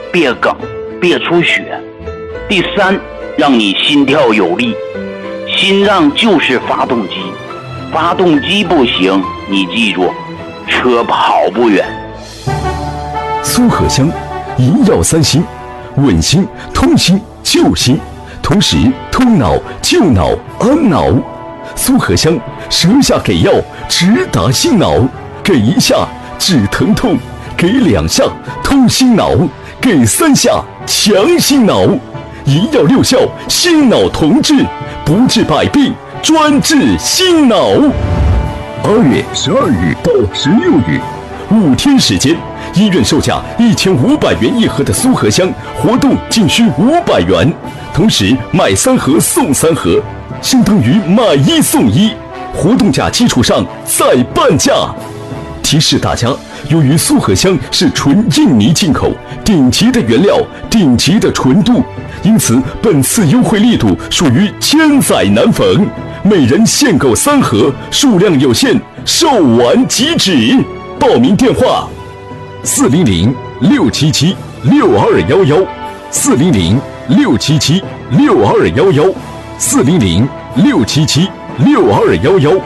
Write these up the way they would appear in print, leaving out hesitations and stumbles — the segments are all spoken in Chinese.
别梗，别出血。第三，让你心跳有力。心脏就是发动机，发动机不行，你记住，车跑不远。 苏合香，一药三心，稳心、通心、救心，同时通脑、救脑、安脑。苏合香，舌下给药，直达心脑，给一下止疼痛，给2下通心脑，给3下强心脑。一药6效，心脑同治，不治百病，专治心脑。2月12日到16日，5天时间，医院售价1500元一盒的苏合香活动仅需500元，同时买3盒送3盒，相当于买1送1，活动价基础上再半价。提示大家，由于苏合香是纯印尼进口，顶级的原料，顶级的纯度，因此本次优惠力度属于千载难逢，每人限购3盒，数量有限，售完即止。报名电话：400-677-6211 400-677-6211 400-677-6211。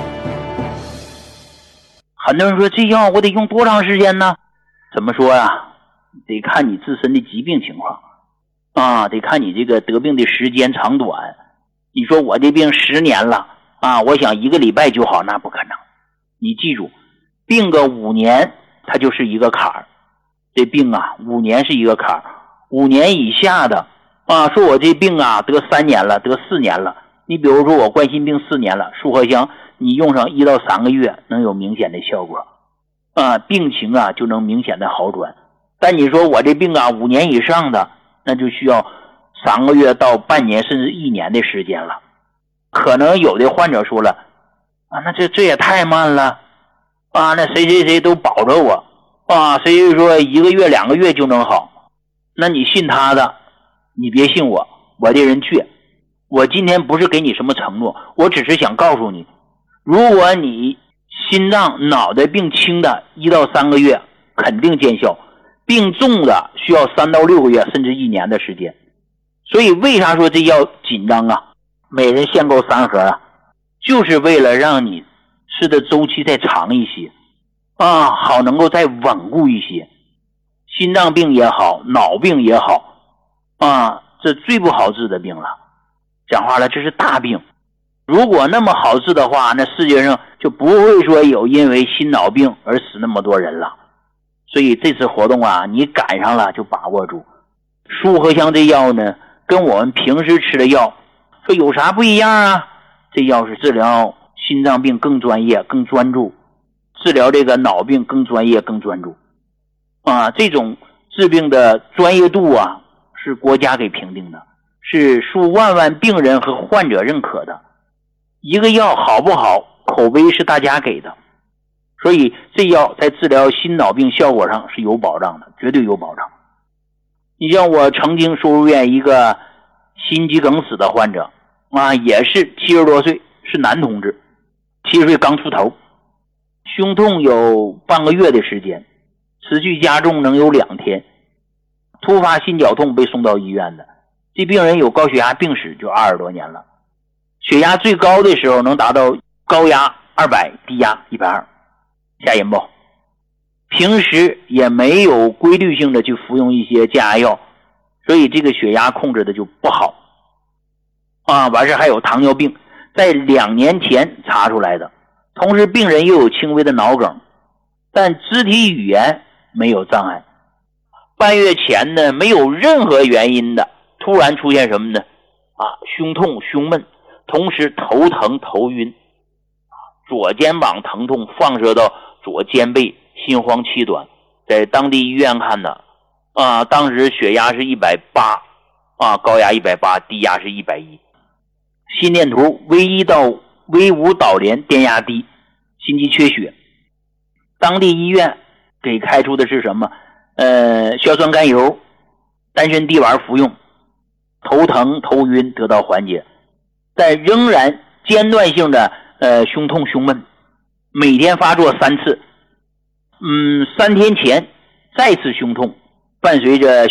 很多人说这药我得用多长时间呢？怎么说啊？得看你自身的疾病情况啊，得看你这个得病的时间长短。你说我这病10年了啊，我想1个礼拜就好，那不可能。你记住，病个5年它就是一个坎儿。这病啊5年是一个坎儿，5年以下的啊，说我这病啊得3年了，得4年了。你比如说我冠心病4年了，苏合香你用上1到3个月能有明显的效果啊，病情啊就能明显的好转。但你说我这病啊5年以上的，那就需要3个月到半年甚至1年的时间了。可能有的患者说了啊，那这也太慢了啊，那谁都保着我啊，谁说1个月2个月就能好，那你信他的，你别信我，我这人倔。我今天不是给你什么承诺，我只是想告诉你，如果你心脏脑袋病轻的1到3个月肯定见效，病重的需要3到6个月甚至1年的时间。所以为啥说这药紧张啊？每人限购3盒啊，就是为了让你吃的周期再长一些啊，好能够再稳固一些。心脏病也好，脑病也好啊，这最不好治的病了。讲话了，这是大病。如果那么好治的话，那世界上就不会说有因为心脑病而死那么多人了。所以这次活动啊，你赶上了就把握住。苏合香这药呢，跟我们平时吃的药说有啥不一样啊？这药是治疗心脏病更专业更专注，治疗这个脑病更专业更专注啊，这种治病的专业度啊是国家给评定的，是数万万病人和患者认可的。一个药好不好，口碑是大家给的，所以这药在治疗心脑病效果上是有保障的，绝对有保障。你像我曾经收入院一个心肌梗死的患者啊，也是70多岁，是男同志，70岁刚出头，胸痛有半个月的时间，持续加重能有2天，突发心绞痛被送到医院的。这病人有高血压病史就20多年了，血压最高的时候能达到高压200，低压120，吓人不？平时也没有规律性的去服用一些降压药，所以这个血压控制的就不好啊。完事还有糖尿病，在2年前查出来的，同时病人又有轻微的脑梗，但肢体语言没有障碍。半月前呢，没有任何原因的突然出现什么呢？啊，胸痛胸闷，同时头疼头晕，左肩膀疼痛放射到左肩背，心慌气短，在当地医院看的啊，当时血压是180啊，高压180，低压是110，心电图 V1 到 V5 导联，电压低，心肌缺血。当地医院给开出的是什么？硝酸甘油、丹参地丸服用，头疼头晕得到缓解，但仍然间断性的胸痛胸闷，每天发作3次。3天前再次胸痛，伴随着